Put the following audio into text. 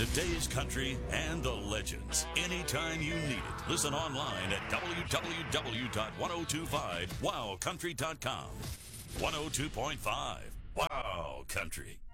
Today's country and the legends. Anytime you need it. Listen online at www.1025wowcountry.com. 102.5 Wow Country.